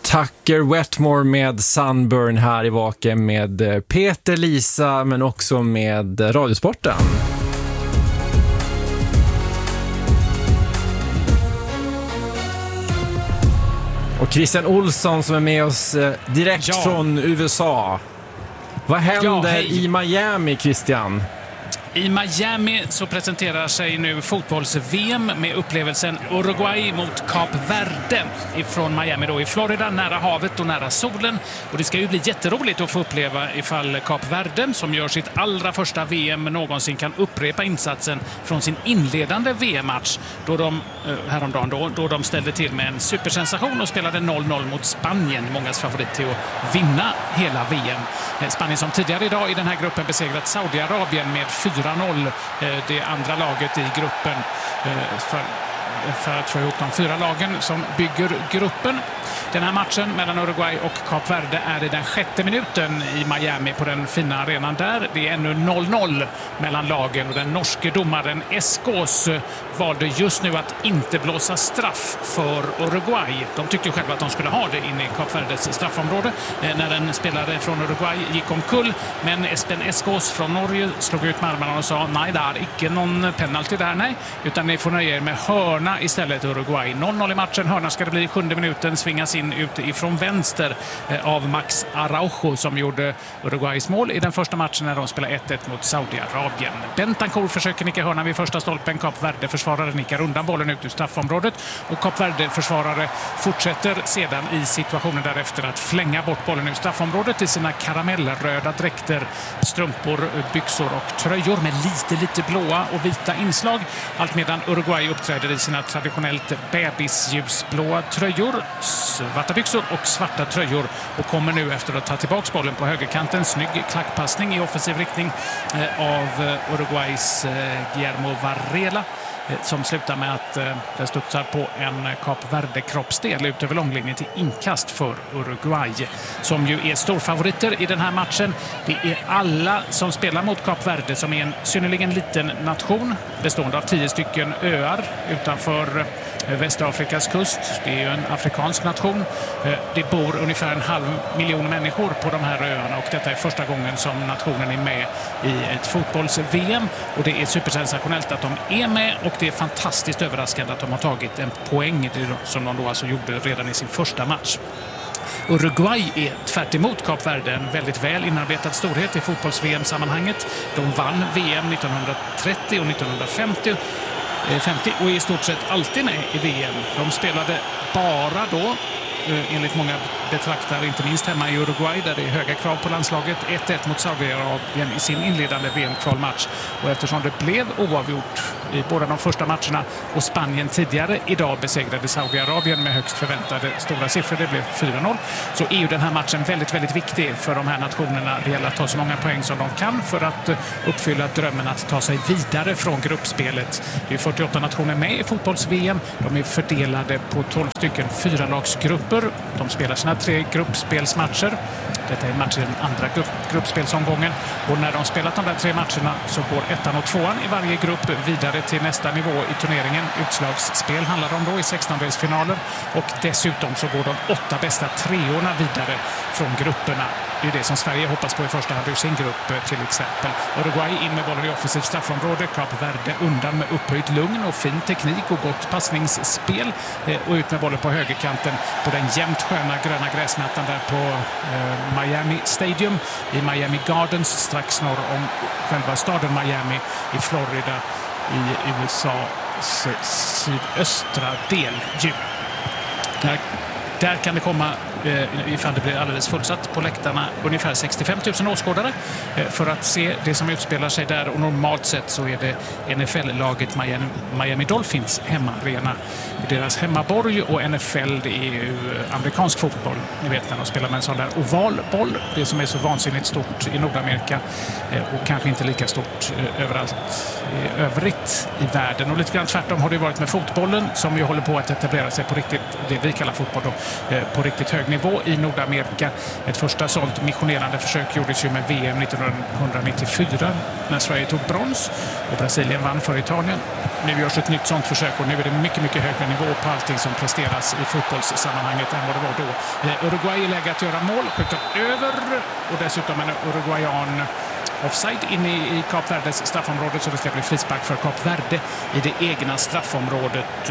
Tucker Wetmore med Sunburn här i Vaken med Peter, Lisa men också med Radiosporten. Och Christian Olsson som är med oss direkt från USA. Vad händer i Miami, Christian? I Miami så presenterar sig nu fotbolls-VM med upplevelsen Uruguay mot Kap Verde ifrån Miami då i Florida, nära havet och nära solen. Och det ska ju bli jätteroligt att få uppleva ifall Kap Verde, som gör sitt allra första VM någonsin, kan upprepa insatsen från sin inledande VM-match då de häromdagen då de ställde till med en supersensation och spelade 0-0 mot Spanien, mångas favorit till att vinna hela VM. Spanien som tidigare idag i den här gruppen besegrat Saudiarabien med 4-0, det andra laget i gruppen, för att få ihop de 4 lagen som bygger gruppen. Den här matchen mellan Uruguay och Kap Verde är i den 6:e minuten i Miami på den fina arenan där. Det är ännu 0-0 mellan lagen och den norske domaren Eskås valde just nu att inte blåsa straff för Uruguay. De tyckte själva att de skulle ha det inne i Kap Verdes straffområde när en spelare från Uruguay gick omkull. Men Espen Eskås från Norge slog ut med armarna och sa nej, det är inte någon penalty där, nej. Utan ni får nöja er med hörna istället, Uruguay. 0-0 i matchen, hörna ska det bli i 7:e minuten, svingas in ut ifrån vänster av Max Araujo som gjorde Uruguays mål i den första matchen när de spelade 1-1 mot Saudiarabien. Bentancur försöker nicka hörna vid första stolpen. Kap Verde-försvarare nickar undan bollen ut ur straffområdet och Kap Verde-försvarare fortsätter sedan i situationen därefter att flänga bort bollen ur straffområdet i sina karamellröda dräkter, strumpor, byxor och tröjor med lite blåa och vita inslag. Allt medan Uruguay uppträder i sina traditionellt bebisljusblåa tröjor, svarta byxor och svarta tröjor och kommer nu efter att ta tillbaka bollen på högerkanten. Snygg klackpassning i offensiv riktning av Uruguays Guillermo Varela som slutar med att den studsar på en Kap Verde-kroppsdel ut över långlinjen till inkast för Uruguay, som ju är storfavoriter i den här matchen. Det är alla som spelar mot Kap Verde som är en synnerligen liten nation bestående av 10 stycken öar utanför Västafrikas kust. Det är ju en afrikansk nation. Det bor ungefär 500 000 människor på de här öarna och detta är första gången som nationen är med i ett fotbolls-VM och det är supersensationellt att de är med och det är fantastiskt överraskande att de har tagit en poäng som de då alltså gjorde redan i sin första match. Uruguay är tvärt emot Kap Verde en väldigt väl inarbetad storhet i fotbolls-VM-sammanhanget. De vann VM 1930 och 1950 och är i stort sett alltid med i VM. De spelade bara då, enligt många betraktare, inte minst hemma i Uruguay där det är höga krav på landslaget, 1-1 mot Saudiarabien i sin inledande VM-kvalmatch. Och eftersom det blev oavgjort i båda de första matcherna och Spanien tidigare idag besegrade Saudiarabien med högst förväntade stora siffror, det blev 4-0, så är ju den här matchen väldigt, väldigt viktig för de här nationerna. Det gäller att ta så många poäng som de kan för att uppfylla drömmen att ta sig vidare från gruppspelet. Det är 48 nationer med i fotbolls-VM. De är fördelade på 12 stycken 4-lagsgrupper. De spelar sina 3 gruppspelsmatcher. Detta är matchen i den andra gruppspelsomgången. Och när de spelat de där 3 matcherna så går 1:an och 2:an i varje grupp vidare till nästa nivå i turneringen. Utslagsspel handlar om då i 16-delsfinaler. Och dessutom så går de 8 bästa 3:orna vidare från grupperna. Det är det som Sverige hoppas på i första hand ur sin grupp till exempel. Uruguay in med bollen i offensivt straffområde. Kap Verde undan med upphöjt lugn och fin teknik och gott passningsspel. Och ut med bollen på högerkanten på den jämnt sköna gröna gräsmattan där på Miami Stadium i Miami Gardens strax norr om själva staden Miami i Florida i USAs sydöstra del. Där kan det komma, ifall det blir alldeles fullsatt på läktarna, ungefär 65 000 åskådare för att se det som utspelar sig där. Och normalt sett så är det NFL-laget Miami Dolphins hemmaarena, deras hemmaborg, och NFL det är ju amerikansk fotboll. Ni vet när de spelar med en sån där ovalboll, det som är så vansinnigt stort i Nordamerika och kanske inte lika stort överallt i övrigt i världen. Och lite grann tvärtom har det varit med fotbollen som ju håller på att etablera sig på riktigt, det vi kallar fotboll då, på riktigt hög nivå i Nordamerika. Ett första sånt missionerande försök gjordes ju med VM 1994 när Sverige tog brons och Brasilien vann för Italien. Nu görs ett nytt sånt försök och nu är det mycket, mycket högre nivå på allting som presteras i fotbollssammanhanget än vad det var då. Uruguay är läge att göra mål, skjuter över och dessutom en uruguayan offside inne i Kap Verdes straffområde, så det ska bli frispark för Kap Verde i det egna straffområdet.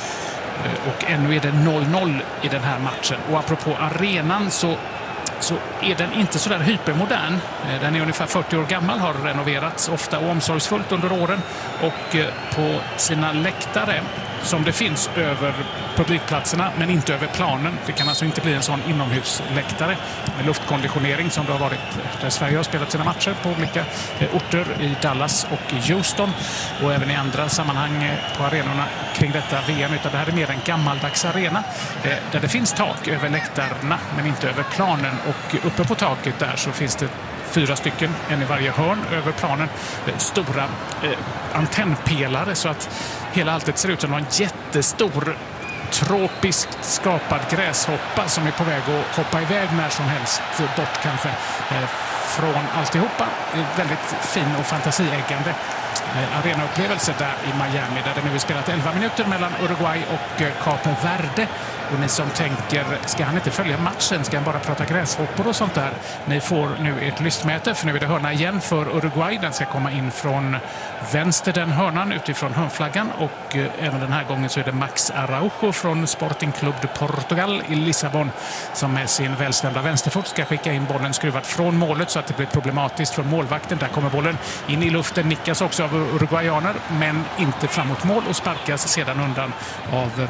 Och ännu är det 0-0 i den här matchen. Och apropå arenan så är den inte så där hypermodern. Den är ungefär 40 år gammal, har renoverats ofta och omsorgsfullt under åren. Och på sina läktare, som det finns över publikplatserna men inte över planen. Det kan alltså inte bli en sån inomhusläktare med luftkonditionering som det har varit där Sverige har spelat sina matcher på olika orter i Dallas och Houston och även i andra sammanhang på arenorna kring detta VM, utan det här är mer en gammaldags arena där det finns tak över läktarna men inte över planen, och uppe på taket där så finns det 4 stycken, en i varje hörn över planen, stora antennpelare så att hela alltet ser ut som en jättestor tropiskt skapad gräshoppa som är på väg att hoppa iväg när som helst bort kanske från alltihopa. Väldigt fin och fantasieggande arenaupplevelse där i Miami, där det nu är spelat 11 minuter mellan Uruguay och Kap Verde. Och ni som tänker, ska han inte följa matchen? Ska han bara prata gräshoppor och sånt där? Ni får nu ett lystmäte, för nu är det hörna igen för Uruguay. Den ska komma in från vänster, den hörnan, utifrån hörnflaggan. Och även den här gången så är det Max Araujo från Sporting Club de Portugal i Lissabon som med sin välstämda vänsterfot ska skicka in bollen skruvad från målet så att det blir problematiskt för målvakten. Där kommer bollen in i luften, nickas också av uruguayaner men inte framåt mål och sparkas sedan undan av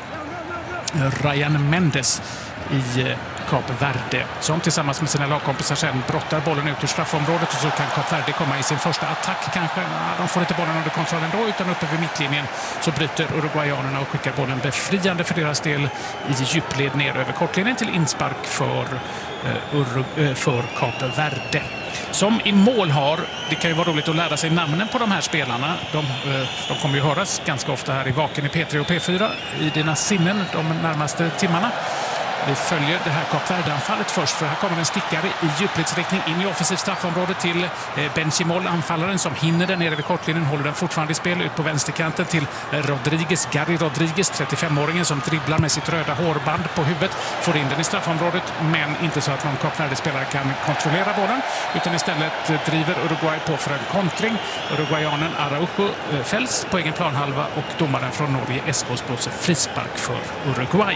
Ryan Mendes i Kap Verde, som tillsammans med sina lagkompisar sen brottar bollen ut ur straffområdet, och så kan Kap Verde komma i sin första attack kanske. De får inte bollen under kontroll ändå, utan uppe vid mittlinjen så bryter uruguayanerna och skickar bollen befriande för deras del i djupled ner över kortlinjen till inspark för Kap Verde. Som i mål har, det kan ju vara roligt att lära sig namnen på de här spelarna. De kommer ju höras ganska ofta här i Vaken i P3 och P4 i dina sinnen de närmaste timmarna. Vi följer det här Kap Verde-anfallet först, för här kommer en stickare i djupledsriktning in i offensivt straffområde till Benchimol, anfallaren som hinner den nere vid kortlinjen, håller den fortfarande i spel ut på vänsterkanten till Gary Rodriguez, 35-åringen som dribblar med sitt röda hårband på huvudet, får in den i straffområdet, men inte så att någon Kap Verde-spelare kan kontrollera bollen, utan istället driver Uruguay på för en kontring. Uruguayanen Araujo fälls på egen planhalva och domaren från Norge Eskås blåser frispark för Uruguay.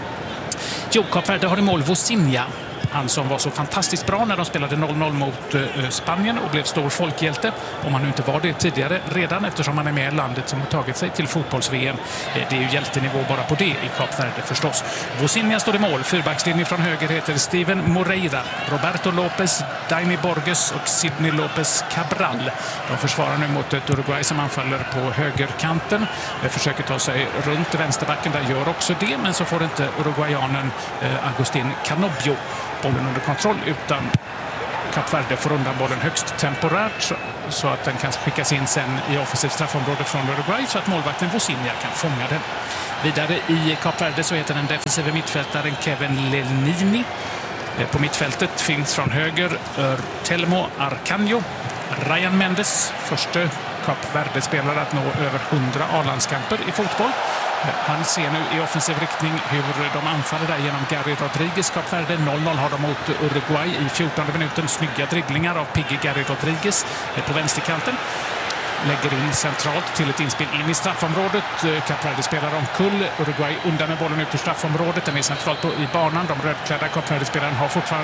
Kap Verde har i mål Vozinha, han som var så fantastiskt bra när de spelade 0-0 mot Spanien och blev stor folkhjälte, om han nu inte var det tidigare redan, eftersom han är med i landet som har tagit sig till fotbolls-VM. Det är ju hjältenivå bara på det i Kap Verde förstås. Vozinha står i mål, fyrbackslinjen från höger heter Steven Moreira, Roberto Lopez, Daini Borges och Sidney Lopez Cabral. De försvarar nu mot ett Uruguay som anfaller på högerkanten. Försöker ta sig runt vänsterbacken, där gör också det, men så får inte uruguayanen Agustin Canobio bollen under kontroll, utan Kap Verde får undan bollen högst temporärt så att den kan skickas in sen i offensivt straffområde från Uruguay så att målvakten Vozinha kan fånga den. Vidare i Kap Verde så heter den defensiva mittfältaren Kevin Lelnini. På mittfältet finns från höger Telmo Arcanjo, Ryan Mendes, första Kap Verde-spelare att nå över 100 A-landskamper i fotboll. Han ser nu i offensiv riktning hur de anfaller där genom Gary Rodriguez. Kap Verde 0-0 har de mot Uruguay i 14 minuten. Snygga dribblingar av Piggy Gary Rodriguez på vänsterkanten. Lägger in centralt till ett inspel in i straffområdet. Kap Verde spelar omkull. Uruguay undan med bollen ut ur straffområdet. Den är centralt i banan. De rödklädda Kap Verde-spelarna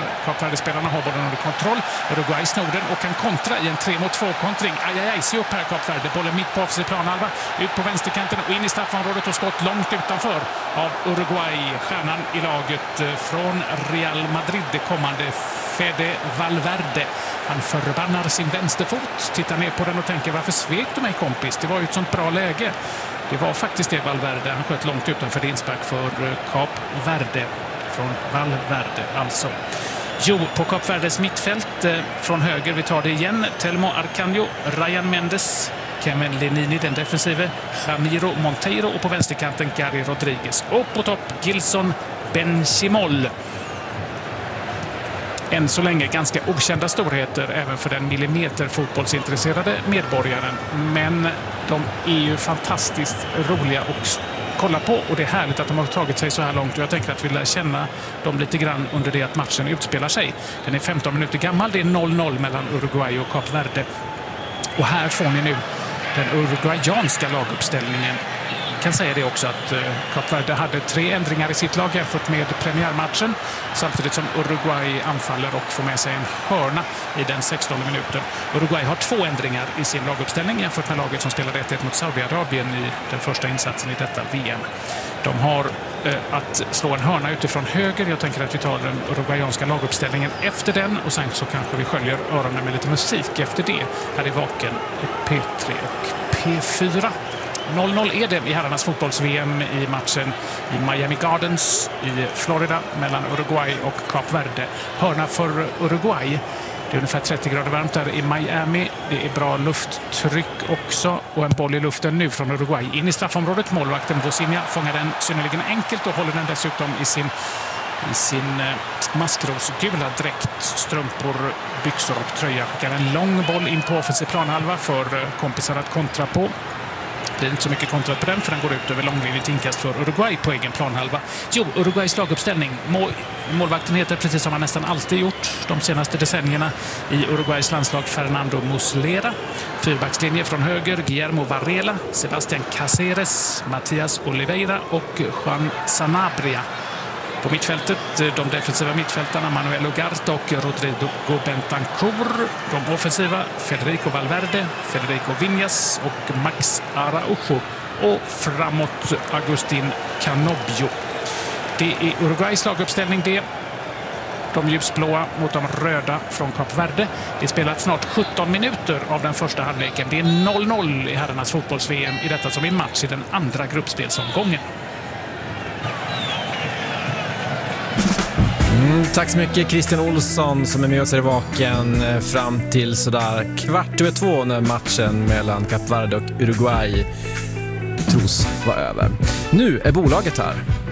har bollen under kontroll. Uruguay snor den och kan kontra i en 3-mot-2-kontring. Se upp här Kap Verde. Bollen mitt på offensiv planhalva. Ut på vänsterkanten och in i straffområdet och skott långt utanför av Uruguay. Stjärnan i laget från Real Madrid, det kommande Fede Valverde. Han förbannar sin vänsterfot, tittar ner på den och tänker, varför svek du mig kompis? Det var ju ett sånt bra läge. Det var faktiskt det Valverde. Han sköt långt utanför det inspark för Kap Verde. Från Valverde alltså. På Kap Verdes mittfält från höger, vi tar det igen. Telmo Arcanjo, Ryan Mendes, Kevin Lelnini, den defensive, Ramiro Monteiro och på vänsterkanten Gary Rodriguez. Och på topp Gilson Benchimol. än så länge ganska okända storheter även för den millimeterfotbollsintresserade medborgaren. Men de är ju fantastiskt roliga att kolla på och det är härligt att de har tagit sig så här långt och jag tänker att vi lär känna dem lite grann under det att matchen utspelar sig. Den är 15 minuter gammal, det är 0-0 mellan Uruguay och Kap Verde. Och här får ni nu den uruguayanska laguppställningen. Jag kan säga det också att Kap Verde hade 3 ändringar i sitt lag jämfört med premiärmatchen samtidigt som Uruguay anfaller och får med sig en hörna i den 16:e minuten. Uruguay har 2 ändringar i sin laguppställning jämfört med laget som spelade 1-1 mot Saudiarabien i den första insatsen i detta VM. De har att slå en hörna utifrån höger. Jag tänker att vi tar den uruguayanska laguppställningen efter den och sen så kanske vi sköljer öronen med lite musik efter det. Här är Vaken P3 och P4. 0-0 är det i herrarnas fotbolls-VM i matchen i Miami Gardens i Florida mellan Uruguay och Kap Verde. Hörna för Uruguay. Det är ungefär 30 grader varmt där i Miami. Det är bra lufttryck också och en boll i luften nu från Uruguay. In i straffområdet. Målvakten Vozinha fångar den synnerligen enkelt och håller den dessutom i sin maskrosgula dräkt, strumpor, byxor och tröja. Skickar en lång boll in på offensiv planhalva för kompisar att kontra på. Det är inte så mycket kontrat på den för den går ut över långlinjigt inkast för Uruguay på egen planhalva. Jo, Uruguays laguppställning. Målvakten heter precis som han nästan alltid gjort de senaste decennierna i Uruguays landslag Fernando Muslera. Fyrbackslinje från höger Guillermo Varela, Sebastián Cáceres, Matías Oliveira och Juan Sanabria. På mittfältet, de defensiva mittfältarna Manuel Ugarte och Rodrigo Bentancur. De offensiva, Federico Valverde, Federico Viñas och Max Araujo. Och framåt Agustín Canobio. Det är Uruguays laguppställning det. De ljusblåa mot de röda från Kap Verde. Det spelat snart 17 minuter av den första halvleken. Det är 0-0 i herrarnas fotbolls-VM i detta som är match i den andra gruppspelsomgången. Tack så mycket Christian Olsson som är med oss i Vaken fram till sådär 1:15 när matchen mellan Kap Verde och Uruguay tros vara över. Nu är bolaget här.